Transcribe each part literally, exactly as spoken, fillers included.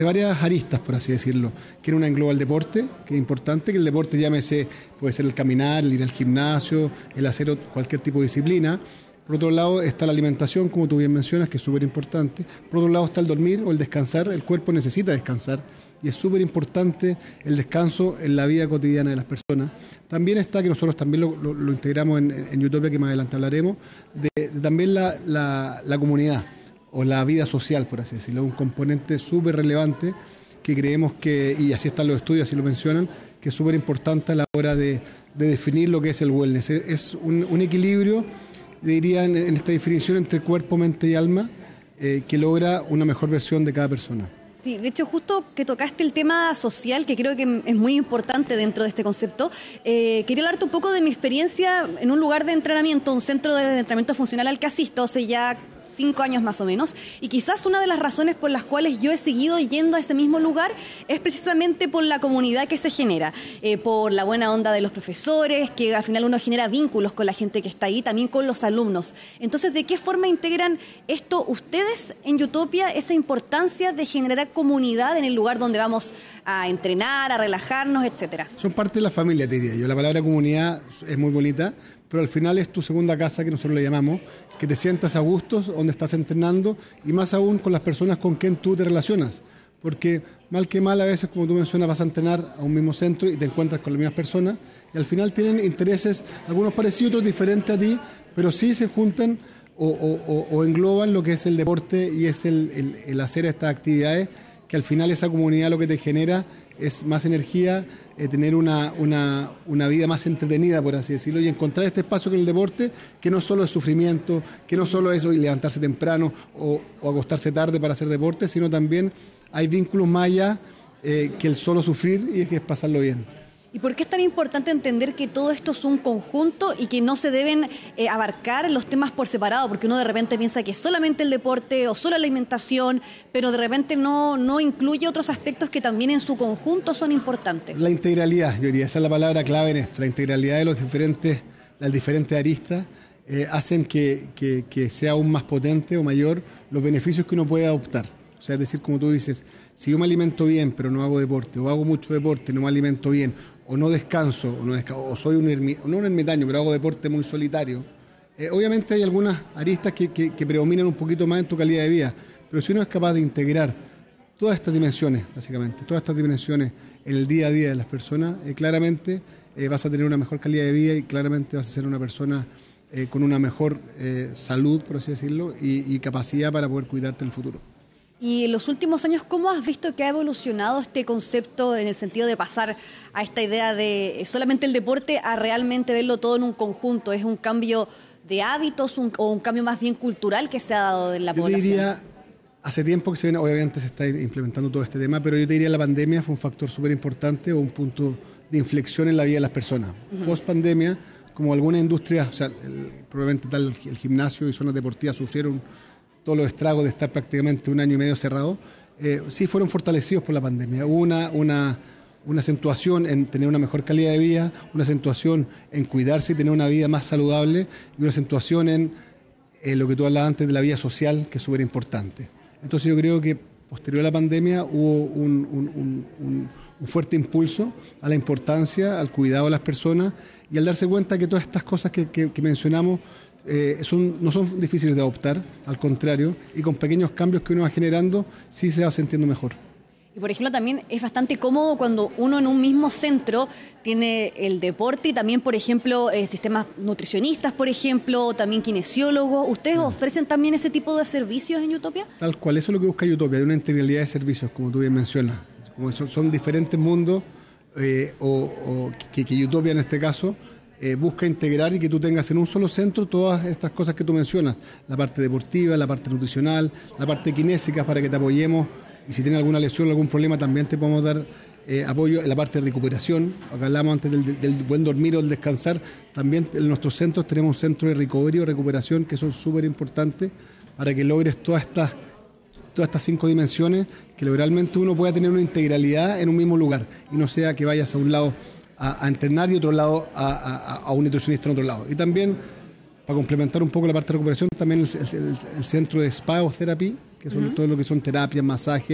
varias aristas, por así decirlo, que una engloba el deporte, que es importante, que el deporte llámese, puede ser el caminar, el ir al gimnasio, el hacer cualquier tipo de disciplina. Por otro lado está la alimentación, como tú bien mencionas, que es súper importante. Por otro lado está el dormir o el descansar, el cuerpo necesita descansar y es súper importante el descanso en la vida cotidiana de las personas. También está, que nosotros también lo, lo, lo integramos en, en Utopia, que más adelante hablaremos, de, de también la, la, la comunidad o la vida social, por así decirlo, un componente súper relevante que creemos que, y así están los estudios, así lo mencionan, que es súper importante a la hora de, de definir lo que es el wellness. Es un, un equilibrio, diría, en, en esta definición entre cuerpo, mente y alma, eh, que logra una mejor versión de cada persona. Sí, de hecho, justo que tocaste el tema social, que creo que es muy importante dentro de este concepto, eh, quería hablarte un poco de mi experiencia en un lugar de entrenamiento, un centro de entrenamiento funcional al que asisto hace ya cinco años más o menos, y quizás una de las razones por las cuales yo he seguido yendo a ese mismo lugar es precisamente por la comunidad que se genera, eh, por la buena onda de los profesores, que al final uno genera vínculos con la gente que está ahí, también con los alumnos. Entonces, ¿de qué forma integran esto ustedes en Utopia, esa importancia de generar comunidad en el lugar donde vamos a entrenar, a relajarnos, etcétera? Son parte de la familia, te diría yo. La palabra comunidad es muy bonita, pero al final es tu segunda casa, que nosotros le llamamos, que te sientas a gusto donde estás entrenando y más aún con las personas con quien tú te relacionas. Porque mal que mal a veces, como tú mencionas, vas a entrenar a un mismo centro y te encuentras con las mismas personas y al final tienen intereses, algunos parecidos, otros diferentes a ti, pero sí se juntan o, o, o engloban lo que es el deporte y es el, el, el hacer estas actividades, que al final esa comunidad lo que te genera es más energía, eh, tener una, una, una vida más entretenida, por así decirlo, y encontrar este espacio con el deporte, que no solo es sufrimiento, que no solo es hoy levantarse temprano o, o acostarse tarde para hacer deporte, sino también hay vínculos más allá eh, que el solo sufrir, y es que es pasarlo bien. ¿Y por qué es tan importante entender que todo esto es un conjunto y que no se deben eh, abarcar los temas por separado? Porque uno de repente piensa que es solamente el deporte o solo la alimentación, pero de repente no, no incluye otros aspectos que también en su conjunto son importantes. La integralidad, yo diría, esa es la palabra clave en esto. La integralidad de los diferentes, las diferentes aristas eh, hacen que, que, que sea aún más potente o mayor los beneficios que uno puede adoptar. O sea, es decir, como tú dices, si yo me alimento bien pero no hago deporte, o hago mucho deporte y no me alimento bien, o no descanso, o, no descanso, o soy un, ermi, no un ermitaño, pero hago deporte muy solitario, eh, obviamente hay algunas aristas que, que, que predominan un poquito más en tu calidad de vida, pero si uno es capaz de integrar todas estas dimensiones, básicamente, todas estas dimensiones en el día a día de las personas, eh, claramente eh, vas a tener una mejor calidad de vida y claramente vas a ser una persona eh, con una mejor eh, salud, por así decirlo, y, y capacidad para poder cuidarte en el futuro. Y en los últimos años, ¿cómo has visto que ha evolucionado este concepto en el sentido de pasar a esta idea de solamente el deporte a realmente verlo todo en un conjunto? ¿Es un cambio de hábitos un, o un cambio más bien cultural que se ha dado en la yo población? Yo diría, hace tiempo que se viene, obviamente se está implementando todo este tema, pero yo te diría la pandemia fue un factor súper importante o un punto de inflexión en la vida de las personas. Uh-huh. Post pandemia, como algunas industrias, o sea, el, probablemente tal el gimnasio y zonas deportivas sufrieron todos los estragos de estar prácticamente un año y medio cerrado, eh, sí fueron fortalecidos por la pandemia. Hubo una, una, una acentuación en tener una mejor calidad de vida, una acentuación en cuidarse y tener una vida más saludable, y una acentuación en eh, lo que tú hablabas antes de la vida social, que es súper importante. Entonces yo creo que posterior a la pandemia hubo un, un, un, un, un fuerte impulso a la importancia, al cuidado de las personas, y al darse cuenta que todas estas cosas que, que, que mencionamos Eh, son, no son difíciles de adoptar, al contrario, y con pequeños cambios que uno va generando, sí se va sintiendo mejor. Y por ejemplo, también es bastante cómodo cuando uno en un mismo centro tiene el deporte y también, por ejemplo, eh, sistemas nutricionistas, por ejemplo, también kinesiólogos. ¿Ustedes sí. ofrecen también ese tipo de servicios en Utopia? Tal cual, eso es lo que busca Utopia, de una integralidad de servicios, como tú bien mencionas. Como son, son diferentes mundos, eh, o, o que, que Utopia en este caso Eh, busca integrar y que tú tengas en un solo centro todas estas cosas que tú mencionas, la parte deportiva, la parte nutricional, la parte kinésica, para que te apoyemos, y si tienes alguna lesión o algún problema también te podemos dar eh, apoyo en la parte de recuperación. Acá hablamos antes del, del buen dormir o el descansar, también en nuestros centros tenemos un centro de recovery o recuperación que son súper importantes para que logres todas estas todas estas cinco dimensiones, que realmente uno pueda tener una integralidad en un mismo lugar y no sea que vayas a un lado a, a entrenar y otro lado a, a, a un nutricionista en otro lado. Y también, para complementar un poco la parte de recuperación, también el, el, el centro de Spa o Therapy, que son uh-huh. todo lo que son terapias, masajes, que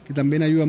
que también ayuda